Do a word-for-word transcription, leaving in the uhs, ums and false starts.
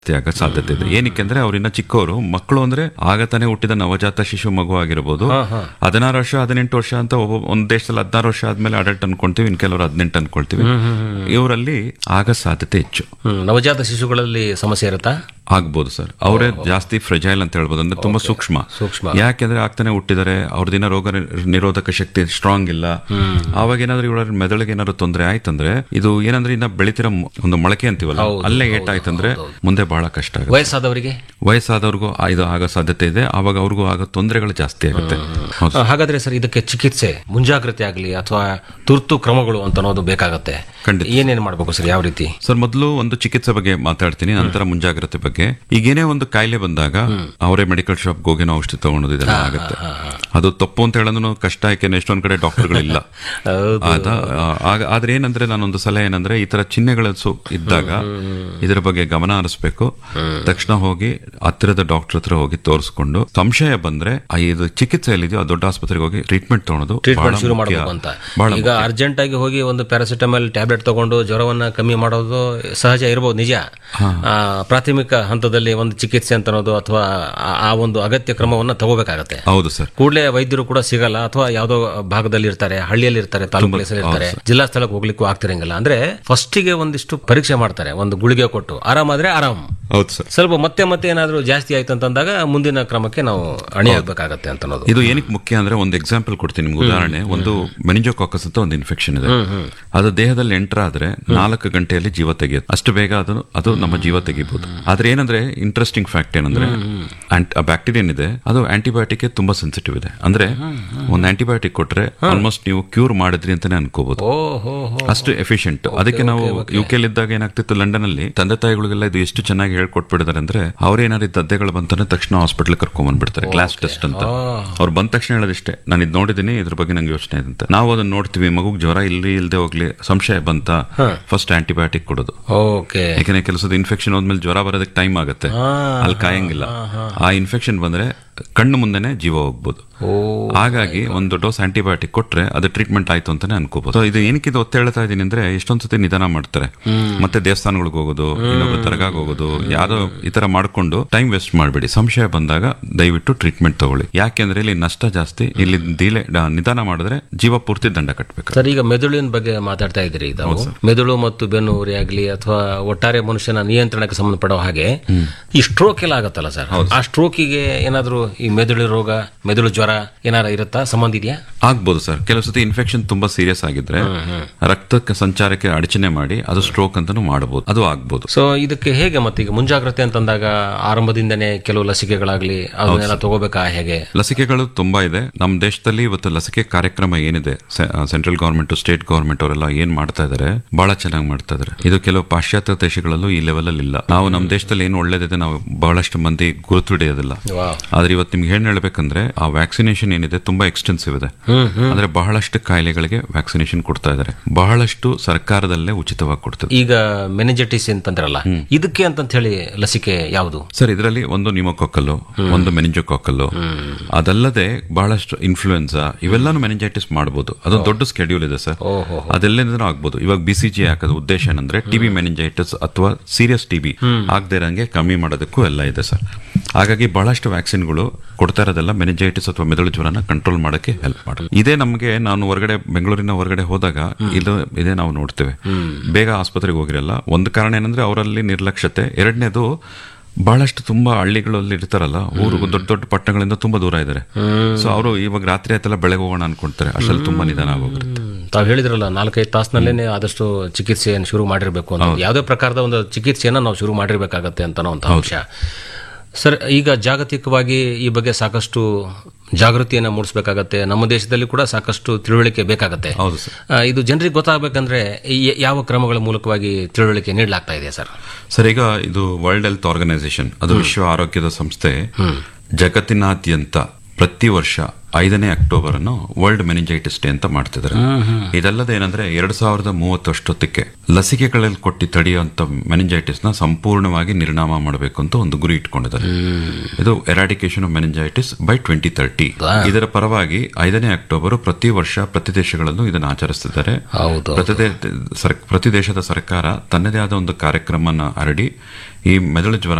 ಆಗೋ ಸಾಧ್ಯತೆ ಇದೆ. ಏನಕ್ಕೆ ಅಂದ್ರೆ ಅವ್ರಿನ್ನ ಚಿಕ್ಕವರು ಮಕ್ಕಳು ಅಂದ್ರೆ ಆಗ ತಾನೇ ಹುಟ್ಟಿದ ನವಜಾತ ಶಿಶು ಮಗು ಆಗಿರ್ಬೋದು. ಹದಿನಾರು ವರ್ಷ ಹದಿನೆಂಟು ವರ್ಷ ಅಂತ ಒಬ್ಬ ಒಂದ್ ದೇಶದಲ್ಲಿ ಹದಿನಾರು ವರ್ಷ ಆದ್ಮೇಲೆ ಅಡಲ್ಟ್ ಅನ್ಕೊಂತೀವಿ, ಇನ್ ಕೆಲವರು ಹದಿನೆಂಟು ಅನ್ಕೊಳ್ತೀವಿ. ಇವರಲ್ಲಿ ಆಗ ಸಾಧ್ಯತೆ ಹೆಚ್ಚು. ನವಜಾತ ಶಿಶುಗಳಲ್ಲಿ ಸಮಸ್ಯೆ ಇರುತ್ತಾ? ಆಗ್ಬೋದು ಸರ್. ಅವರೇ ಜಾಸ್ತಿ ಫ್ರೆಜೈಲ್ ಅಂತ ಹೇಳ್ಬೋದು, ಅಂದ್ರೆ ತುಂಬಾ ಸೂಕ್ಷ್ಮ. ಸೂಕ್ಷ್ಮ ಯಾಕೆಂದ್ರೆ ಆಗ್ತಾನೆ ಹುಟ್ಟಿದರೆ ಅವ್ರದಿನ ರೋಗ ನಿರೋಧಕ ಶಕ್ತಿ ಸ್ಟ್ರಾಂಗ್ ಇಲ್ಲ. ಅವಾಗ ಏನಾದ್ರು ಇವಳ ಮೆದುಳಿಗೆ ಏನಾದ್ರು ತೊಂದರೆ ಆಯ್ತಂದ್ರೆ, ಇದು ಏನಂದ್ರೆ ಇನ್ನ ಬೆಳಿತಿರೋ ಒಂದು ಮೊಳಕೆ ಅಂತೀವಲ್ಲ, ಅಲ್ಲೇ ಏಟಾಯ್ತಂದ್ರೆ ಮುಂದೆ ಬಹಳ ಕಷ್ಟ ಆಗುತ್ತೆ. ವಯಸ್ಸಾದವರಿಗೆ ವಯಸ್ಸಾದವ್ರಿಗೂ ಇದು ಆಗೋ ಸಾಧ್ಯತೆ ಇದೆ. ಅವಾಗ ಅವ್ರಿಗೂ ಆಗೋ ತೊಂದರೆಗಳು ಜಾಸ್ತಿ ಆಗುತ್ತೆ. ಹಾಗಾದ್ರೆ ಸರ್, ಇದಕ್ಕೆ ಚಿಕಿತ್ಸೆ ಮುಂಜಾಗ್ರತೆ ಆಗಲಿ ಅಥವಾ ತುರ್ತು ಕ್ರಮಗಳು ಅಂತ ಅನ್ನೋದು ಬೇಕಾಗತ್ತೆ. ಖಂಡಿತ. ಏನೇನು ಮಾಡಬೇಕು ಸರ್? ಯಾವ ರೀತಿ? ಸರ್, ಮೊದಲು ಒಂದು ಚಿಕಿತ್ಸೆ ಬಗ್ಗೆ ಮಾತಾಡ್ತೀನಿ, ನಂತರ ಮುಂಜಾಗ್ರತೆ ಬಗ್ಗೆ. ಈಗೇನೇ ಒಂದು ಕಾಯಿಲೆ ಬಂದಾಗ ಅವರೇ ಮೆಡಿಕಲ್ ಶಾಪ್ ಹೋಗಿ ನಾವು ಔಷಧಿ ತಗೊಳೋದು ಇದೆಲ್ಲ ಆಗುತ್ತೆ. ಅದು ತಪ್ಪು ಅಂತ ಹೇಳೋದು ಕಷ್ಟ, ಯಾಕೆಂದ್ರೆ ಎಷ್ಟೊಂದ್ ಕಡೆ ಡಾಕ್ಟರ್ಗಳಿಲ್ಲ. ಆದ್ರೆ ಏನಂದ್ರೆ ನಾನೊಂದು ಸಲಹೆ ಏನಂದ್ರೆ, ಈ ತರ ಚಿಹ್ನೆಗಳು ಇದ್ದಾಗ ಇದರ ಬಗ್ಗೆ ಗಮನ ಹರಿಸಬೇಕು. ತಕ್ಷಣ ಹೋಗಿ ಹತ್ತಿರದ ಡಾಕ್ಟರ್ ಹತ್ರ ಹೋಗಿ ತೋರಿಸ್ಕೊಂಡು, ಸಂಶಯ ಬಂದ್ರೆ ಇದು ಚಿಕಿತ್ಸೆ ಎಲ್ಲಿದೆಯೋ ಆ ದೊಡ್ಡ ಆಸ್ಪತ್ರೆಗೆ ಹೋಗಿ ಟ್ರೀಟ್ಮೆಂಟ್ ತಗೊಳ್ಳೋದು ಶುರು ಮಾಡಬೇಕು ಅಂತ. ಈಗ ಅರ್ಜೆಂಟ್ ಆಗಿ ಹೋಗಿ ಒಂದು ಪ್ಯಾರಾಸಿಟಮಾಲ್ ಟ್ಯಾಬ್ಲೆಟ್ ತಗೊಂಡು ಜ್ವರವನ್ನ ಕಮ್ಮಿ ಮಾಡೋದು ಸಹಜ ಇರಬಹುದು, ನಿಜ. ಪ್ರಾಥಮಿಕ ಹಂತದಲ್ಲಿ ಒಂದು ಚಿಕಿತ್ಸೆ ಅಂತ ಅನ್ನೋದು ಅಥವಾ ಆ ಒಂದು ಅಗತ್ಯ ಕ್ರಮವನ್ನ ತಗೋಬೇಕಾಗತ್ತೆ. ಹೌದು ಸರ್. ಕೂಡಲೇ ವೈದ್ಯರು ಕೂಡ ಸಿಗಲ್ಲ, ಅಥವಾ ಯಾವುದೋ ಭಾಗದಲ್ಲಿ ಇರ್ತಾರೆ, ಹಳ್ಳಿಯಲ್ಲಿ ಇರ್ತಾರೆ, ತಾಲೂಕು ಪ್ಲೇಸಲ್ಲಿ ಇರ್ತಾರೆ, ಜಿಲ್ಲಾ ಸ್ಥಳಕ್ಕೆ ಹೋಗ್ಲಿಕ್ಕೂ ಆಗ್ತಿರಂಗಿಲ್ಲ. ಅಂದ್ರೆ ಫಸ್ಟಿಗೆ ಒಂದಿಷ್ಟು ಪರೀಕ್ಷೆ ಮಾಡ್ತಾರೆ, ಒಂದು ಗುಳಿಗೆ ಕೊಟ್ಟು ಆರಾಮಾದ್ರೆ ಆರಾಮ್. ಹೌದು ಸರ್. ಸ್ವಲ್ಪ ಮತ್ತೆ ಮತ್ತೆ ಏನಾದ್ರೂ ಜಾಸ್ತಿ ಆಯ್ತು ಅಂತಂದಾಗ ಮುಂದಿನ ಕ್ರಮಕ್ಕೆ ನಾವು ಅಣಿಯಾಗಬೇಕಾಗತ್ತೆ ಅಂತ ಅನ್ನೋದು. ಇದು ಏನಕ್ಕೆ ಮುಖ್ಯ ಅಂದ್ರೆ, ಒಂದು ಎಕ್ಸಾಂಪಲ್ ಕೊಡ್ತೀನಿ ನಿಮ್ಗೆ, ಉದಾಹರಣೆ. ಒಂದು ಮೆನಿಂಜೋಕಾಕಸ್ ಅಂತ ಒಂದು ಇನ್ಫೆಕ್ಷನ್ ಇದೆ. ಅದು ದೇಹದಲ್ಲಿ ಎಂಟರ್ ಆದ್ರೆ ನಾಲ್ಕು ಗಂಟೆಯಲ್ಲಿ ಜೀವ ತೆಗೆಯುತ್ತೆ. ಅಷ್ಟು ಬೇಗ ಅದು ಅದು ನಮ್ಮ ಜೀವ ತೆಗಿಬಹುದು. ಆದ್ರೆ ಏನಂದ್ರೆ ಇಂಟ್ರೆಸ್ಟಿಂಗ್ ಫ್ಯಾಕ್ಟ್ ಏನಂದ್ರೆ, ಬ್ಯಾಕ್ಟೀರಿಯನ್ ಇದೆ, ಅದು ಆಂಟಿಬಯೋಟಿಕ್ ತುಂಬಾ ಸೆನ್ಸಿಟಿವ್ ಇದೆ. ಅಂದ್ರೆ ಒಂದು ಆಂಟಿಬಯೋಟಿಕ್ ಕೊಟ್ರೆ ಆಲ್ಮೋಸ್ಟ್ ನೀವು ಕ್ಯೂರ್ ಮಾಡಿದ್ರಿ ಅಂತಾನೆ ಅನ್ಕೋಬಹುದು, ಅಷ್ಟು ಎಫಿಷಿಯಂಟ್. ಅದಕ್ಕೆ ನಾವು ಯು ಕೆ ಇದ್ದಾಗ ಏನಾಗ್ತಿತ್ತು, ಲಂಡನ್ ಅಲ್ಲಿ ತಂದೆ ತಾಯಿಗಳಿಗೆಲ್ಲ ಇದು ಎಷ್ಟು ಚೆನ್ನಾಗಿ ಹೇಳ್ಕೊಟ್ಬಿಡಿದಾರೆ ಅಂದ್ರೆ, ಅವ್ರೇನಾದ್ರು ದದ್ದೆಗಳು ಬಂತಾನೆ ತಕ್ಷಣ ಹಾಸ್ಪಿಟಲ್ ಕರ್ಕೊಂಡ್ ಬಂದ್ಬಿಡ್ತಾರೆ, ಗ್ಲಾಸ್ ಟೆಸ್ಟ್ ಅಂತ. ಅವ್ರು ಬಂದ ತಕ್ಷಣ ಹೇಳೋದಿಷ್ಟೇ, ನಾನು ಇದು ನೋಡಿದೀನಿ, ಇದ್ರ ಬಗ್ಗೆ ನಂಗೆ ಯೋಚನೆ ಇದೆ ಅಂತ. ನಾವು ಅದನ್ನ ನೋಡ್ತೀವಿ, ಮಗುಗ್ ಜ್ವರ ಇಲ್ಲಿ ಇಲ್ಲದೆ ಹೋಗ್ಲಿ, ಸಂಶಯ ಬಂತ ಫಸ್ಟ್ ಆಂಟಿಬಯೋಟಿಕ್ ಕೊಡೋದು. ಯಾಕಂದ್ರೆ ಕೆಲಸದ ಇನ್ಫೆಕ್ಷನ್ ಹೋದ್ಮೇಲೆ ಜ್ವರ ಬರೋದಕ್ಕೆ ಟೈಮ್ ಆಗುತ್ತೆ, ಅಲ್ಲಿ ಕಾಯಂಗಿಲ್ಲ. ಆ ಇನ್ಫೆಕ್ಷನ್ ಬಂದ್ರೆ ಕಣ್ಣು ಮುಂದೆನೆ ಜೀವ ಹೋಗ್ಬೋದು. ಹಾಗಾಗಿ ಒಂದು ಡೋಸ್ ಆಂಟಿಬಯೋಟಿಕ್ ಕೊಟ್ರೆ ಅದು ಟ್ರೀಟ್ಮೆಂಟ್ ಆಯ್ತು ಅಂತಾನೆ ಅನ್ಕೋಬಹುದು. ಇದು ಏನಕ್ಕೆ ಇದು ಒತ್ತು ಹೇಳ್ತಾ ಇದೀನಿ ಅಂದ್ರೆ, ಎಷ್ಟೊಂದ್ ಸತಿ ನಿಧಾನ ಮಾಡ್ತಾರೆ, ಮತ್ತೆ ದೇವಸ್ಥಾನಗಳಿಗೆ ಹೋಗೋದು, ಇನ್ನೊಬ್ರು ದರ್ಗಾಗ್ ಹೋಗೋದು, ಯಾರೋ ಈ ತರ ಮಾಡ್ಕೊಂಡು ಟೈಮ್ ವೇಸ್ಟ್ ಮಾಡಬೇಡಿ. ಸಂಶಯ ಬಂದಾಗ ದಯವಿಟ್ಟು ಟ್ರೀಟ್ಮೆಂಟ್ ತಗೊಳ್ಳಿ. ಯಾಕೆಂದ್ರೆ ಇಲ್ಲಿ ನಷ್ಟ ಜಾಸ್ತಿ, ಇಲ್ಲಿ ದಿಲೆ ನಿಧಾನ ಮಾಡಿದ್ರೆ ಜೀವ ಪೂರ್ತಿ ದಂಡ ಕಟ್ಟಬೇಕು. ಸರ್, ಈಗ ಮೆದುಳಿನ ಬಗ್ಗೆ ಮಾತಾಡ್ತಾ ಇದ್ರಿ. ಮೆದುಳು ಮತ್ತು ಬೆನ್ನು ಉರಿ ಆಗ್ಲಿ ಅಥವಾ ಒಟ್ಟಾರೆ ಮನುಷ್ಯನ ನಿಯಂತ್ರಣಕ್ಕೆ ಸಂಬಂಧಪಡೋ ಹಾಗೆ ಈ ಸ್ಟ್ರೋಕ್ ಎಲ್ಲ ಆಗತ್ತಲ್ಲ ಸರ್, ಆ ಸ್ಟ್ರೋಕಿಗೆ ಏನಾದ್ರು ಈ ಮೆದುಳು ರೋಗ, ಮೆದುಳು ಜ್ವರ ಏನಾರ ಇರುತ್ತಾ, ಸಂಬಂಧ ಇದೆಯಾ? ಆಗ್ಬೋದು ಸರ್. ಕೆಲವು ಸತಿ ಇನ್ಫೆಕ್ಷನ್ ತುಂಬಾ ಸೀರಿಯಸ್ ಆಗಿದ್ರೆ ರಕ್ತಕ್ಕೆ ಸಂಚಾರಕ್ಕೆ ಅಡಚಣೆ ಮಾಡಿ ಅದು ಸ್ಟ್ರೋಕ್ ಅಂತಾನು ಮಾಡಬಹುದು, ಅದು ಆಗ್ಬೋದು. ಸೊ ಇದಕ್ಕೆ ಹೇಗೆ ಮತ್ತೆ ಈಗ ಮುಂಜಾಗ್ರತೆ ಅಂತಂದಾಗ ಆರಂಭದಿಂದನೇ ಕೆಲವು ಲಸಿಕೆಗಳಾಗ್ಲಿ ಅದನ್ನೆಲ್ಲ ತಗೋಬೇಕಾ? ಹೇಗೆ? ಲಸಿಕೆಗಳು ತುಂಬಾ ಇದೆ ನಮ್ಮ ದೇಶದಲ್ಲಿ. ಇವತ್ತು ಲಸಿಕೆ ಕಾರ್ಯಕ್ರಮ ಏನಿದೆ, ಸೆಂಟ್ರಲ್ ಗವರ್ಮೆಂಟ್, ಸ್ಟೇಟ್ ಗವರ್ಮೆಂಟ್ ಅವರೆಲ್ಲ ಏನ್ ಮಾಡ್ತಾ ಇದಾರೆ, ಬಹಳ ಚೆನ್ನಾಗಿ ಮಾಡ್ತಾ ಇದಾರೆ. ಇದು ಕೆಲವು ಪಾಶ್ಚಾತ್ಯ ದೇಶಗಳಲ್ಲೂ ಈ ಲೆವೆಲ್ ಅಲ್ಲಿ ಇಲ್ಲ. ನಾವು ನಮ್ಮ ದೇಶದಲ್ಲಿ ಏನು ಒಳ್ಳೇದಿದೆ ನಾವು ಬಹಳಷ್ಟು ಮಂದಿ ಗುರುತಿಡಿಯೋದಿಲ್ಲ. ಆದ್ರೆ ಇವತ್ತು ನಿಮ್ಗೆ ಏನ್ ಹೇಳ್ಬೇಕಂದ್ರೆ, ಆ ವ್ಯಾಕ್ಸಿನೇಷನ್ ಏನಿದೆ ತುಂಬಾ ಎಕ್ಸ್ಟೆನ್ಸಿವ್ ಇದೆ. ಅಂದ್ರೆ ಬಹಳಷ್ಟು ಕಾಯಿಲೆಗಳಿಗೆ ವ್ಯಾಕ್ಸಿನೇಷನ್ ಕೊಡ್ತಾ ಇದಾರೆ, ಬಹಳಷ್ಟು ಸರ್ಕಾರದಲ್ಲೇ ಉಚಿತವಾಗಿ ಕೊಡ್ತದೆ. ಈಗ ಮೆನಿಂಜೈಟಿಸ್ ಅಂತಂದ್ರಲ್ಲ, ಇದಕ್ಕೆ ಅಂತ ಹೇಳಿ ಲಸಿಕೆ ಯಾವುದು ಸರ್? ಇದರಲ್ಲಿ ಒಂದು ನ್ಯೂಮೋಕಾಕಲ್, ಒಂದು ಮೆನಿಂಜೋಕಾಕಲ್, ಅದಲ್ಲದೆ ಬಹಳಷ್ಟು ಇನ್ಫ್ಲೂಯೆನ್ಸಾ, ಇವೆಲ್ಲಾನು ಮೆನಿಂಜೈಟಿಸ್ ಮಾಡಬಹುದು. ಅದೊಂದು ದೊಡ್ಡ ಸ್ಕೆಡ್ಯೂಲ್ ಇದೆ ಸರ್, ಅದೆಲ್ಲದೂ ಆಗ್ಬಹುದು. ಇವಾಗ ಬಿಸಿಜಿ ಹಾಕೋದು ಉದ್ದೇಶ ಏನಂದ್ರೆ, ಟಿಬಿ ಮೆನಿಂಜೈಟಿಸ್ ಅಥವಾ ಸೀರಿಯಸ್ ಟಿಬಿ ಆಗದೆ ಇರಂಗೆ ಕಮ್ಮಿ ಮಾಡೋದಕ್ಕೂ ಎಲ್ಲ ಇದೆ ಸರ್. ಹಾಗಾಗಿ ಬಹಳಷ್ಟು ವ್ಯಾಕ್ಸಿನ್ಗಳು ಕೊಡ್ತಾ ಇರೋದೆಲ್ಲ ಮೆನಿಂಜೈಟಿಸ್ ಅಥವಾ ಮೆದುಳು ಜ್ವರನ ಕಂಟ್ರೋಲ್ ಮಾಡಕ್ಕೆ ಹೆಲ್ಪ್ ಮಾಡುತ್ತೆ. ಇದೇ ನಮಗೆ, ನಾನು ಹೊರಗಡೆ ಬೆಂಗಳೂರಿನ ಹೊರಗಡೆ ಹೋದಾಗ ಇದು ಇದೇ ನಾವು ನೋಡ್ತೇವೆ. ಬೇಗ ಆಸ್ಪತ್ರೆಗೆ ಹೋಗಿರಲ್ಲ. ಒಂದು ಕಾರಣ ಏನಂದ್ರೆ ಅವರಲ್ಲಿ ನಿರ್ಲಕ್ಷ್ಯತೆ, ಎರಡನೇದು ಬಹಳಷ್ಟು ತುಂಬಾ ಹಳ್ಳಿಗಳಲ್ಲಿ ಇರ್ತಾರಲ್ಲ, ಊರು ದೊಡ್ಡ ದೊಡ್ಡ ಪಟ್ಟಣಗಳಿಂದ ತುಂಬಾ ದೂರ ಇದಾರೆ. ಸೊ ಅವರು ಇವಾಗ ರಾತ್ರಿ ಆಯ್ತಲ್ಲ ಬೆಳಗ್ಗೆ ಹೋಗೋಣ ಅನ್ಕೊಂತಾರೆ, ಅಷ್ಟಲ್ಲಿ ತುಂಬಾ ನಿಧಾನ ಆಗೋಗಿರುತ್ತೆ. ತಾವು ಹೇಳಿದ್ರಲ್ಲ, ನಾಲ್ಕೈದು ತಾಸಿನಲ್ಲೇನೆ ಆದಷ್ಟು ಚಿಕಿತ್ಸೆಯನ್ನು ಶುರು ಮಾಡಿರ್ಬೇಕು ಅಂತ, ಯಾವುದೇ ಪ್ರಕಾರದ ಒಂದು ಚಿಕಿತ್ಸೆಯನ್ನ ನಾವು ಶುರು ಮಾಡಿರ್ಬೇಕಾಗತ್ತೆ ಅಂತ ಅಂಶ. ಸರ್, ಈಗ ಜಾಗತಿಕವಾಗಿ ಈ ಬಗ್ಗೆ ಸಾಕಷ್ಟು ಜಾಗೃತಿಯನ್ನು ಮೂಡಿಸಬೇಕಾಗತ್ತೆ. ನಮ್ಮ ದೇಶದಲ್ಲಿ ಕೂಡ ಸಾಕಷ್ಟು ತಿಳುವಳಿಕೆ ಬೇಕಾಗತ್ತೆ. ಇದು ಜನರಿಗೆ ಗೊತ್ತಾಗಬೇಕಂದ್ರೆ ಯಾವ ಕ್ರಮಗಳ ಮೂಲಕವಾಗಿ ತಿಳುವಳಿಕೆ ನೀಡಲಾಗ್ತಾ ಇದೆ ಸರ್? ಸರ್, ಈಗ ಇದು ವರ್ಲ್ಡ್ ಹೆಲ್ತ್ ಆರ್ಗನೈಸೇಷನ್, ಅದು ವಿಶ್ವ ಆರೋಗ್ಯದ ಸಂಸ್ಥೆ, ಜಗತ್ತಿನಾದ್ಯಂತ ಪ್ರತಿ ವರ್ಷ ಐದನೇ ಅಕ್ಟೋಬರ್ ಅನ್ನು ವರ್ಲ್ಡ್ ಮೆನಿಂಜೈಟಿಸ್ ಡೇ ಅಂತ ಮಾಡ್ತಿದ್ದಾರೆ. ಇದಲ್ಲದೆ ಏನಂದ್ರೆ ಎರಡ್ ಸಾವಿರದ ಮೂವತ್ತಷ್ಟೊತ್ತಿಗೆ ಲಸಿಕೆಗಳಲ್ಲಿ ಕೊಟ್ಟಿ ತಡೆಯುವಂತ ಮೆನಿಂಜೈಟಿಸ್ ನ ಸಂಪೂರ್ಣವಾಗಿ ನಿರ್ನಾಮ ಮಾಡಬೇಕು ಅಂತ ಒಂದು ಗುರಿ ಇಟ್ಕೊಂಡಿದ್ದಾರೆ. ಇದು eradication of meningitis by twenty thirty. ಇದರ ಪರವಾಗಿ ಐದನೇ ಅಕ್ಟೋಬರ್ ಪ್ರತಿ ವರ್ಷ ಪ್ರತಿ ದೇಶಗಳಲ್ಲೂ ಇದನ್ನು ಆಚರಿಸುತ್ತಿದ್ದಾರೆ. ಪ್ರತಿ ದೇಶದ ಸರ್ಕಾರ ತನ್ನದೇ ಆದ ಒಂದು ಕಾರ್ಯಕ್ರಮ ಹರಡಿ ಈ ಮೆದುಳು ಜ್ವರ